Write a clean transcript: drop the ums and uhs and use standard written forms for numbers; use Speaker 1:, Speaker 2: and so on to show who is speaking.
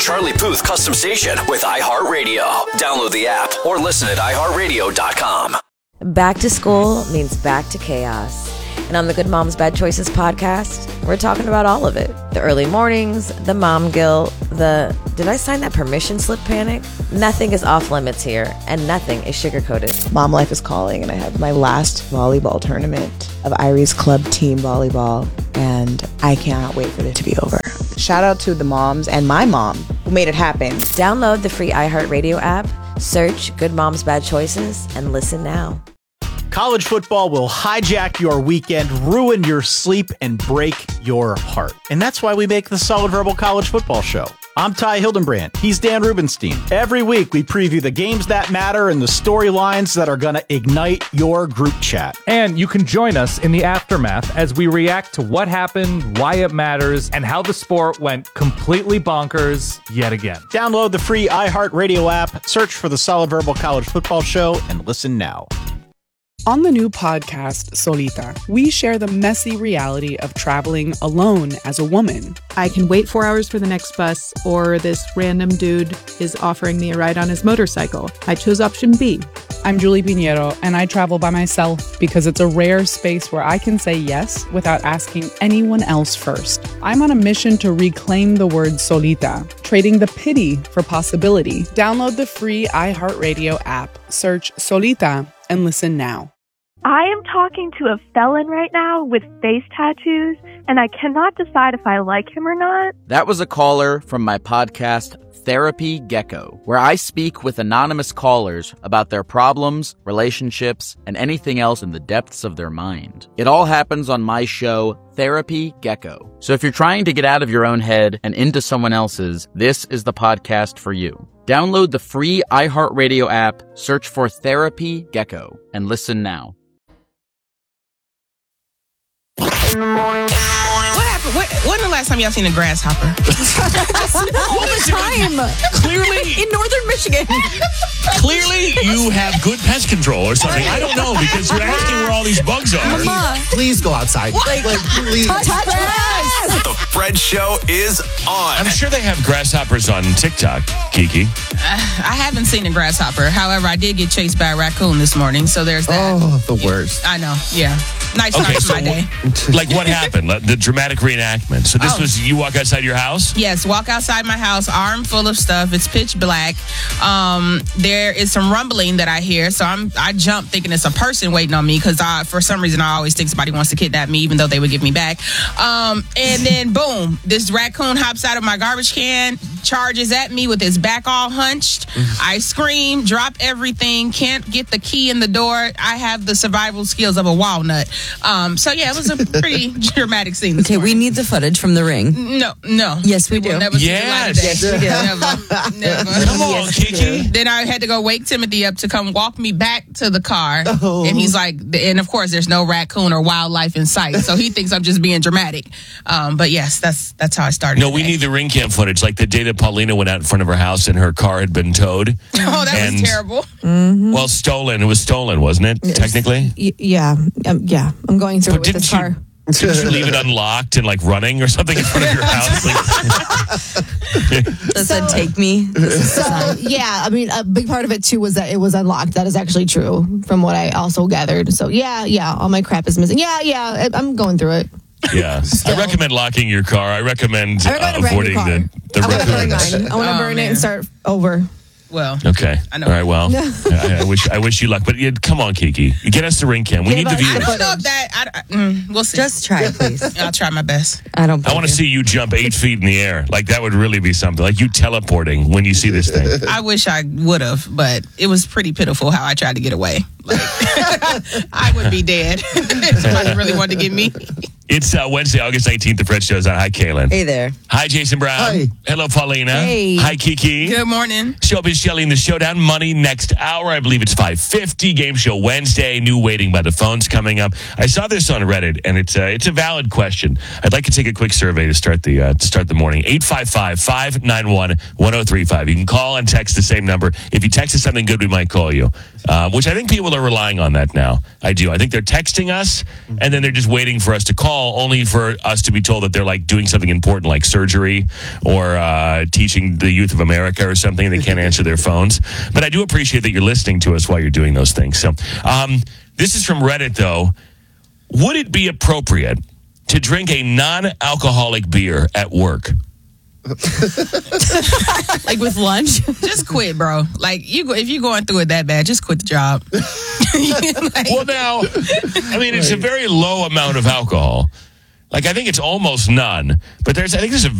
Speaker 1: Charlie Puth custom station with iHeartRadio. Download the app or listen at iHeartRadio.com.
Speaker 2: Back to school means back to chaos. And on the Good Moms Bad Choices podcast, we're talking about all of it. The early mornings, the mom guilt, the did I sign that permission slip panic? Nothing is off limits here, and nothing is sugar-coated.
Speaker 3: Mom life is calling, and I have my last volleyball tournament of Irie's club team volleyball, and I cannot wait for it to be over. Shout out to the moms and my mom who made it happen.
Speaker 2: Download the free iHeartRadio app, search Good Moms Bad Choices, and listen now.
Speaker 4: College football will hijack your weekend, ruin your sleep, and break your heart. And that's why we make the Solid Verbal College Football Show. I'm Ty Hildenbrand. He's Dan Rubenstein. Every week, we preview the games that matter and the storylines that are going to ignite your group chat.
Speaker 5: And you can join us in the aftermath as we react to what happened, why it matters, and how the sport went completely bonkers yet again.
Speaker 4: Download the free iHeartRadio app, search for the Solid Verbal College Football Show, and listen now.
Speaker 6: On the new podcast, Solita, we share the messy reality of traveling alone as a woman.
Speaker 7: I can wait 4 hours for the next bus, or this random dude is offering me a ride on his motorcycle. I chose option B.
Speaker 6: I'm Julie Pinheiro, and I travel by myself because it's a rare space where I can say yes without asking anyone else first. I'm on a mission to reclaim the word solita, trading the pity for possibility. Download the free iHeartRadio app, search Solita, and listen now.
Speaker 8: I am talking to a felon right now with face tattoos, and I cannot decide if I like him or not.
Speaker 9: That was a caller from my podcast, Therapy Gecko, where I speak with anonymous callers about their problems, relationships, and anything else in the depths of their mind. It all happens on my show, Therapy Gecko. So if you're trying to get out of your own head and into someone else's, this is the podcast for you. Download the free iHeartRadio app, search for Therapy Gecko, and listen now.
Speaker 10: What happened? When the last time y'all seen a grasshopper?
Speaker 11: All the time.
Speaker 12: Clearly.
Speaker 11: In northern Michigan.
Speaker 12: Clearly, you have good pest control or something. I don't know, because you're asking where all these bugs are.
Speaker 11: Mama.
Speaker 13: Please go outside. Please.
Speaker 11: Touch grass.
Speaker 1: The Fred Show is on.
Speaker 12: I'm sure they have grasshoppers on TikTok, Kiki.
Speaker 10: I haven't seen a grasshopper. However, I did get chased by a raccoon this morning, so there's that.
Speaker 13: Oh, the worst.
Speaker 10: I know, yeah. Nice start to my day.
Speaker 12: Like, what happened? The dramatic reenactment. So this was, you walk outside your house?
Speaker 10: Yes, walk outside my house, arm full of stuff. It's pitch black. There is some rumbling that I hear, so I jump thinking it's a person waiting on me, because for some reason I always think somebody wants to kidnap me, even though they would give me back. And then boom, this raccoon hops out of my garbage can, charges at me with his back all hunched. I scream, drop everything, can't get the key in the door. I have the survival skills of a walnut. So yeah, it was a pretty dramatic scene this morning.
Speaker 11: We need the footage from the ring.
Speaker 10: No.
Speaker 11: Yes, we do.
Speaker 10: Never
Speaker 12: Yes,
Speaker 10: we do. Never.
Speaker 12: Come on, Kiki.
Speaker 10: Then I had to go wake Timothy up to come walk me back to the car. And he's like, and of course there's no raccoon or wildlife in sight, so he thinks I'm just being dramatic. But yes, that's how I started.
Speaker 12: No, we need the ring cam footage, like the day that Paulina went out in front of her house and her car had been towed.
Speaker 10: Oh, that was terrible.
Speaker 11: Mm-hmm.
Speaker 12: Well, stolen. It was stolen, wasn't it? Technically?
Speaker 11: Yeah. I'm going through it with this car.
Speaker 12: Didn't you leave it unlocked and like running or something in front of your house?
Speaker 11: That said, take me.
Speaker 14: Yeah, I mean, a big part of it too was that it was unlocked. That is actually true from what I also gathered. So yeah, all my crap is missing. Yeah, I'm going through it.
Speaker 12: Yeah. I recommend locking your car. I recommend avoiding the raccoons.
Speaker 14: I want to burn it and start over.
Speaker 10: Well,
Speaker 12: okay.
Speaker 10: I know.
Speaker 12: All right. Well, I wish you luck. But come on, Kiki, get us the ring cam. We need the view.
Speaker 10: I don't know if that. We'll see.
Speaker 11: Just try, please.
Speaker 10: I'll try my best.
Speaker 12: I want to see you jump 8 feet in the air. Like, that would really be something. Like you teleporting when you see this thing.
Speaker 10: I wish I would have, but it was pretty pitiful how I tried to get away. Like, I would be dead if somebody really wanted to get me.
Speaker 12: It's Wednesday, August 18th. The Fred Show's on. Hi, Kaylin.
Speaker 11: Hey there.
Speaker 12: Hi, Jason Brown.
Speaker 13: Hi.
Speaker 12: Hello, Paulina.
Speaker 11: Hey.
Speaker 12: Hi, Kiki.
Speaker 10: Good morning.
Speaker 12: Showbiz Shelley in the Showdown. Money next hour. I believe it's 5:50. Game Show Wednesday. New Waiting by the Phones coming up. I saw this on Reddit, and it's a valid question. I'd like to take a quick survey to start the morning. 855-591-1035. You can call and text the same number. If you text us something good, we might call you. Which I think people are relying on that now. I do. I think they're texting us, and then they're just waiting for us to call call only for us to be told that they're like doing something important like surgery or teaching the youth of America or something. They can't answer their phones. But I do appreciate that you're listening to us while you're doing those things. So this is from Reddit, though. Would it be appropriate to drink a non-alcoholic beer at work?
Speaker 11: Like with lunch?
Speaker 10: Just quit, bro. Like if you're going through it that bad, just quit the job.
Speaker 12: Well, now, I mean, it's a very low amount of alcohol. Like, I think it's almost none. But I think there's a